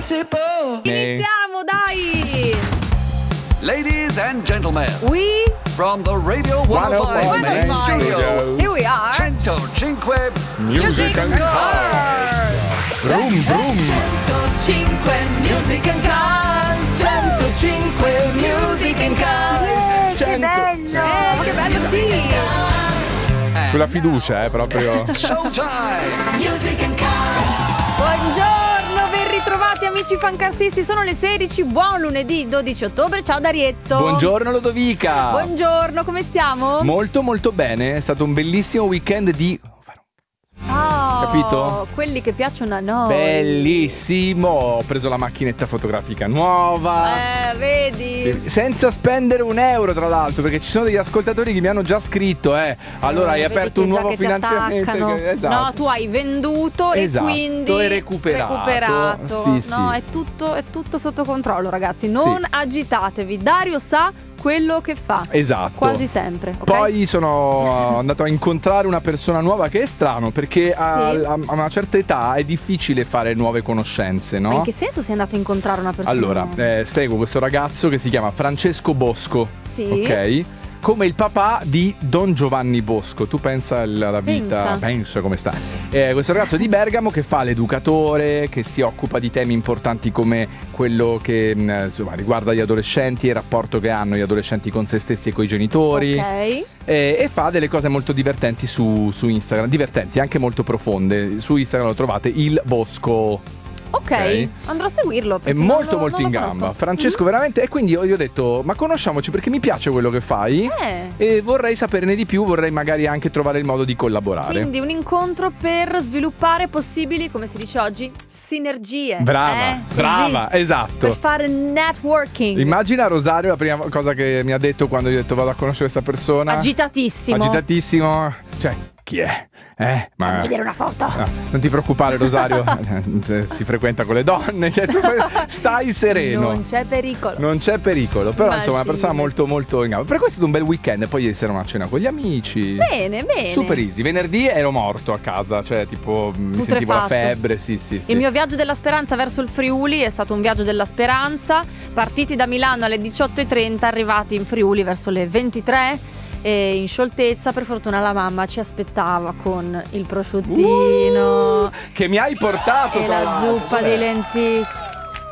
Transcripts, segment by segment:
Iniziamo, dai! Ladies and gentlemen, We from the Radio 105 main studio, here we are. 105 Music and Cars. Brum brum. 105 Music and Cars. 105 Music and Cars. Che bello! Che bello, sì! Sulla fiducia, proprio. Showtime. Music and Cars. Buongiorno, ben ritrovati amici fancassisti. Sono le 16, buon lunedì 12 ottobre. Ciao Darietto. Buongiorno Lodovica. Buongiorno, come stiamo? Molto molto bene, è stato un bellissimo weekend di... Capito? Quelli che piacciono a noi. Bellissimo. Ho preso la macchinetta fotografica nuova. Vedi? Senza spendere un euro, tra l'altro, perché ci sono degli ascoltatori che mi hanno già scritto, allora hai vedi aperto che un già nuovo che ti finanziamento. attaccano. Esatto. No, tu hai venduto Esatto, e quindi e recuperato. Sì, sì. No, è tutto sotto controllo, ragazzi. Non agitatevi. Dario sa quello che fa. Esatto. Quasi sempre, ok? Poi sono andato a incontrare una persona nuova, che è strano, perché a una certa età è difficile fare nuove conoscenze, no? Ma in che senso sei andato a incontrare una persona Allora, nuova? seguo questo ragazzo che si chiama Francesco Bosco. Sì. Ok? Come il papà di Don Giovanni Bosco. Tu pensa alla vita, Pensa come sta. Questo ragazzo di Bergamo che fa l'educatore, che si occupa di temi importanti come quello che insomma, riguarda gli adolescenti e il rapporto che hanno gli adolescenti con se stessi e coi genitori. Ok. E fa delle cose molto divertenti su Instagram, divertenti, anche molto profonde. Su Instagram lo trovate, il Bosco. Ok, andrò a seguirlo. È molto molto in gamba Francesco, veramente. E quindi io ho detto, ma conosciamoci, perché mi piace quello che fai e vorrei saperne di più, vorrei magari anche trovare il modo di collaborare. Quindi un incontro per sviluppare possibili, come si dice oggi, sinergie. Brava, esatto. Per fare networking. Immagina Rosario la prima cosa che mi ha detto quando gli ho detto vado a conoscere questa persona. Agitatissimo. Cioè, chi è? Fammi vedere una foto. No, non ti preoccupare Rosario, si frequenta con le donne, cioè tu stai sereno. Non c'è pericolo. Però Ma insomma è una persona molto molto in gamba. Per questo è stato un bel weekend. E poi ieri sera una cena con gli amici. Bene. Super easy. Venerdì ero morto a casa, cioè tipo mi sentivo la febbre. Sì. Il mio viaggio della speranza verso il Friuli è stato un viaggio della speranza. Partiti da Milano alle 18:30, arrivati in Friuli verso le 23. E in scioltezza, per fortuna la mamma ci aspettava con il prosciuttino che mi hai portato e la zuppa di lenticchie.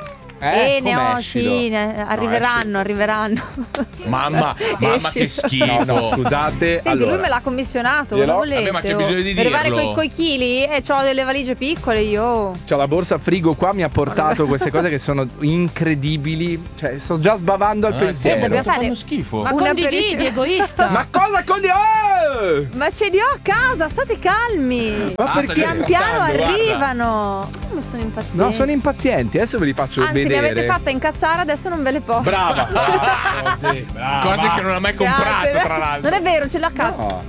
Arriveranno. Mamma che schifo. No, scusate. Senti, allora, lui me l'ha commissionato. Cosa volete? Ma c'è bisogno di dirlo. Per arrivare coi chili e c'ho delle valigie piccole io. C'ho la borsa frigo qua, mi ha portato queste cose che sono incredibili. Cioè, sto già sbavando al pensiero. Dobbiamo fare fanno schifo. Ma condividi, egoista. Ma cosa Ma ce li ho a casa, state calmi. Ma perché? Pian piano arrivano. Ma sono impazienti. No, sono impazienti. Adesso ve li faccio vedere. Anzi, mi avete fatta incazzare, adesso non ve le posso. Brava. Cose che non ha mai comprato, tra l'altro. Non è vero, ce l'ho a casa. No.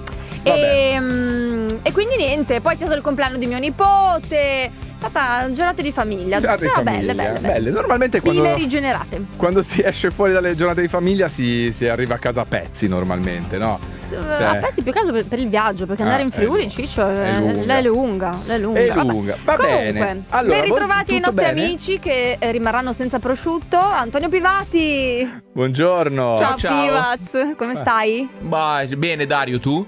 E quindi niente, poi c'è stato il compleanno di mio nipote. È stata una giornata di famiglia. Belle. Normalmente Pile rigenerate. quando si esce fuori dalle giornate di famiglia si arriva a casa a pezzi normalmente, no? A pezzi più che altro per il viaggio, perché andare in Friuli, Ciccio, è lunga. Va bene. Allora, ben ritrovati ai nostri bene? amici che rimarranno senza prosciutto. Antonio Pivati. Buongiorno. Ciao. Pivaz, come stai? Bene Dario, tu?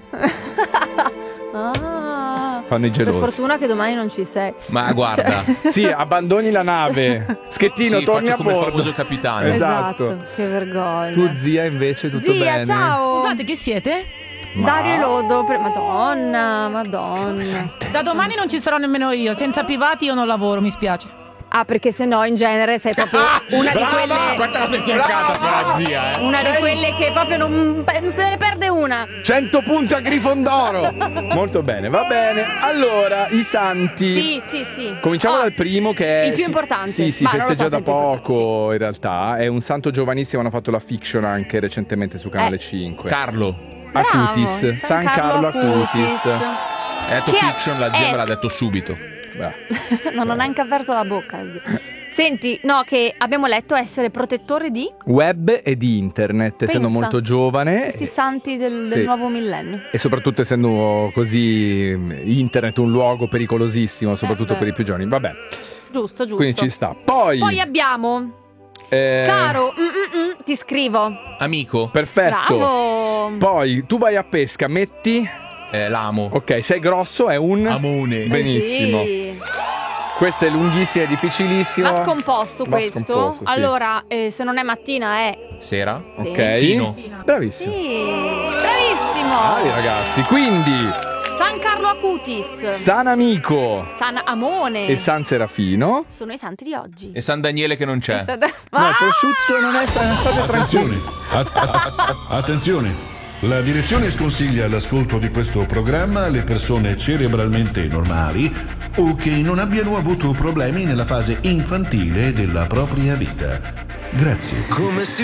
Fanno i gelosi. Per fortuna che domani non ci sei. Ma guarda. Sì, abbandoni la nave. Schettino, torni a come bordo. il famoso capitano. Esatto. Che vergogna. Tu zia invece tutto bene? Ciao. Scusate, chi siete? Dario e Lodo. Madonna. Da domani non ci sarò nemmeno io. Senza Pivati io non lavoro, mi spiace. Ah, perché se no in genere sei proprio una di quelle. Quanta cosa è fiancata per la zia, Una di quelle che proprio non se ne perde una. 100 punti a Grifondoro. Molto bene, va bene. Allora, i santi. Sì. Cominciamo dal primo, che è il più importante. Sì, Ma non lo festeggia so se da è il più poco, importante, in realtà. È un santo giovanissimo, hanno fatto la fiction anche recentemente su Canale 5. Carlo. Acutis, Bravo, San Carlo Acutis. Hai detto fiction, la zia me l'ha detto subito. No, non ha neanche aperto la bocca. Senti, no, che abbiamo letto essere protettore di web e di internet, essendo molto giovane. Questi santi del Sì. nuovo millennio. E soprattutto essendo così internet un luogo pericolosissimo, soprattutto per i più giovani. Vabbè. Giusto. Quindi ci sta. Poi abbiamo Caro, ti scrivo. Amico. Perfetto. Bravo. Poi tu vai a pesca, metti L'amo. ok, sei grosso, è un Amone. Benissimo. Sì. Questo è lunghissimo, è difficilissimo. Va scomposto Va questo. scomposto, sì. Allora, se non è mattina è Sera. sì. Ok. Fino. Bravissimo. Sì. Bravissimo. Bravi ragazzi. Quindi San Carlo Acutis, San Amico San Amone e San Serafino. sono i santi di oggi. E San Daniele che non c'è. No, prosciutto non è, state tranquilli. Attenzione, attenzione. La direzione sconsiglia l'ascolto di questo programma alle persone cerebralmente normali o che non abbiano avuto problemi nella fase infantile della propria vita. Grazie. Come si